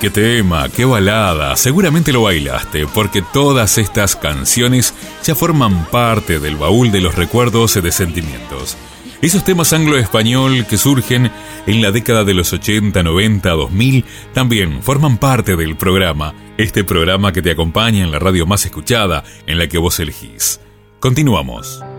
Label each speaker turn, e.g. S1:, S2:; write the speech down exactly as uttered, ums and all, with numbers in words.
S1: qué tema, qué balada. Seguramente lo bailaste, porque todas estas canciones ya forman parte del baúl de los recuerdos de sentimientos. Esos temas anglo-español que surgen en la década de los ochenta, noventa, dos mil también forman parte del programa. Este programa que te acompaña en la radio más escuchada, en la que vos elegís. Continuamos.